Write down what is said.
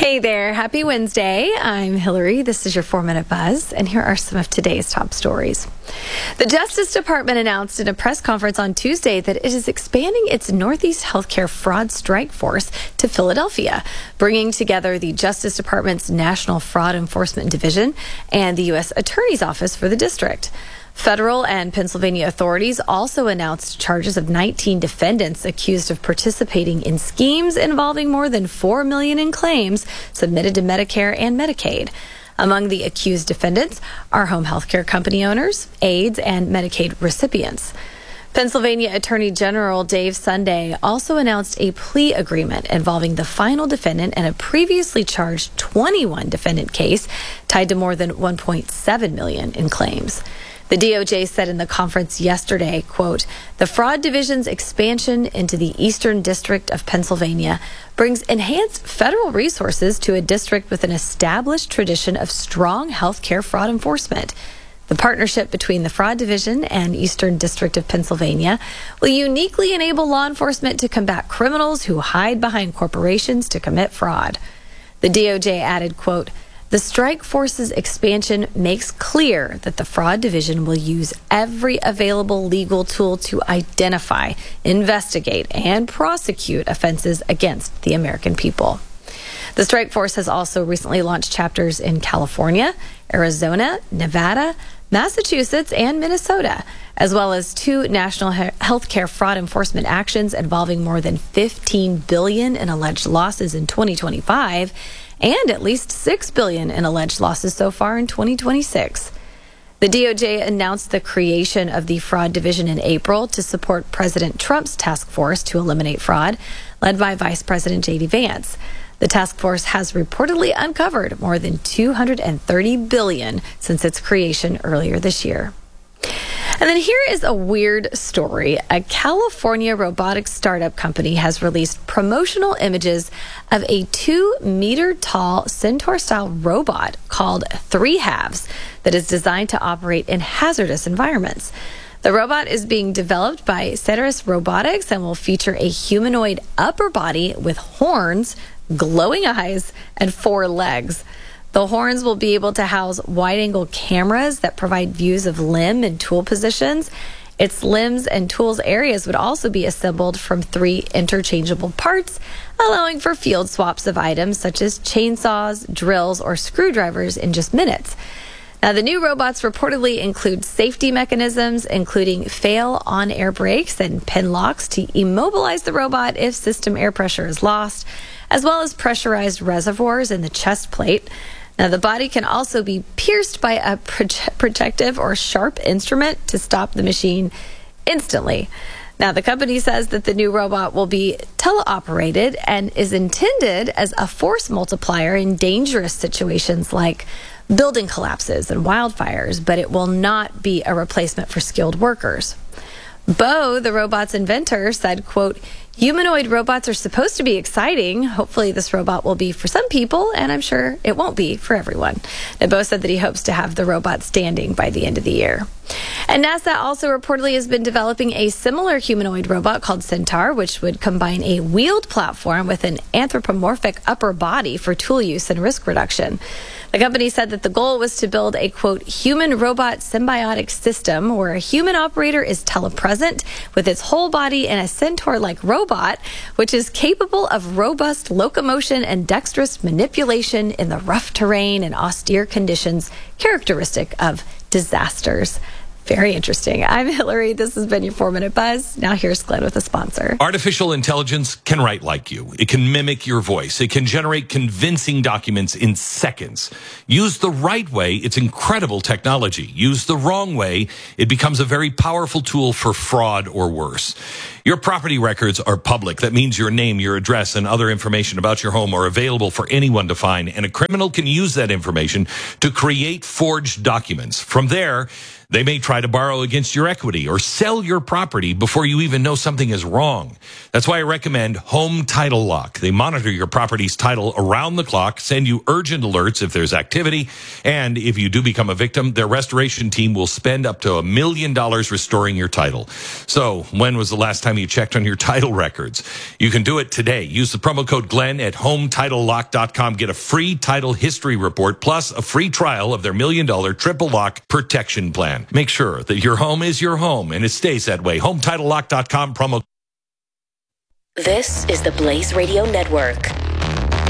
Hey there. Happy Wednesday. I'm Hillary. This is your 4-Minute Buzz, and here are some of today's top stories. The Justice Department announced in a press conference on Tuesday that it is expanding its Northeast Healthcare Fraud Strike Force to Philadelphia, bringing together the Justice Department's National Fraud Enforcement Division and the U.S. Attorney's Office for the district. Federal and Pennsylvania authorities also announced charges of 19 defendants accused of participating in schemes involving more than $4 million in claims submitted to Medicare and Medicaid. Among the accused defendants are home health care company owners, aides, and Medicaid recipients. Pennsylvania Attorney General Dave Sunday also announced a plea agreement involving the final defendant in a previously charged 21-defendant case tied to more than $1.7 million in claims. The DOJ said in the conference yesterday, quote, "The Fraud Division's expansion into the Eastern District of Pennsylvania brings enhanced federal resources to a district with an established tradition of strong healthcare fraud enforcement. The partnership between the Fraud Division and Eastern District of Pennsylvania will uniquely enable law enforcement to combat criminals who hide behind corporations to commit fraud." The DOJ added, quote, "The strike force's expansion makes clear that the Fraud Division will use every available legal tool to identify, investigate, and prosecute offenses against the American people." The strike force has also recently launched chapters in California, Arizona, Nevada, Massachusetts, and Minnesota, as well as 2 national healthcare fraud enforcement actions involving more than $15 billion in alleged losses in 2025 and at least $6 billion in alleged losses so far in 2026. The DOJ announced the creation of the Fraud Division in April to support President Trump's task force to eliminate fraud, led by Vice President J.D. Vance. The task force has reportedly uncovered more than $230 billion since its creation earlier this year. And then here is a weird story. A California robotics startup company has released promotional images of a 2-meter-tall Centaur-style robot called 3 Halves that is designed to operate in hazardous environments. The robot is being developed by Ceteris Robotics and will feature a humanoid upper body with horns, glowing eyes, and 4 legs. The horns will be able to house wide-angle cameras that provide views of limb and tool positions. Its limbs and tools areas would also be assembled from 3 interchangeable parts, allowing for field swaps of items such as chainsaws, drills, or screwdrivers in just minutes. Now, the new robots reportedly include safety mechanisms, including fail on-air brakes and pin locks to immobilize the robot if system air pressure is lost, as well as pressurized reservoirs in the chest plate. Now, the body can also be pierced by a protective or sharp instrument to stop the machine instantly. Now, the company says that the new robot will be teleoperated and is intended as a force multiplier in dangerous situations like building collapses and wildfires, but it will not be a replacement for skilled workers. Bo, the robot's inventor, said, quote, "Humanoid robots are supposed to be exciting. Hopefully this robot will be for some people, and I'm sure it won't be for everyone." And Bo said that he hopes to have the robot standing by the end of the year. And NASA also reportedly has been developing a similar humanoid robot called Centaur, which would combine a wheeled platform with an anthropomorphic upper body for tool use and risk reduction. The company said that the goal was to build a, quote, "human-robot symbiotic system where a human operator is telepresent with its whole body in a Centaur-like robot, which is capable of robust locomotion and dexterous manipulation in the rough terrain and austere conditions characteristic of disasters." Very interesting. I'm Hillary. This has been your 4-Minute Buzz. Now here's Glenn with a sponsor. Artificial intelligence can write like you. It can mimic your voice. It can generate convincing documents in seconds. Used the right way, it's incredible technology. Used the wrong way, it becomes a very powerful tool for fraud or worse. Your property records are public. That means your name, your address, and other information about your home are available for anyone to find, and a criminal can use that information to create forged documents. From there, They may try to borrow against your equity or sell your property before you even know something is wrong. That's why I recommend Home Title Lock. They monitor your property's title around the clock, send you urgent alerts if there's activity, and if you do become a victim, their restoration team will spend up to $1 million restoring your title. So, when was the last time you checked on your title records? You can do it today. Use the promo code Glenn at HometitleLock.com. Get a free title history report plus a free trial of their $1 million triple lock protection plan. Make sure that your home is your home and it stays that way. HometitleLock.com promo. This is the Blaze Radio Network.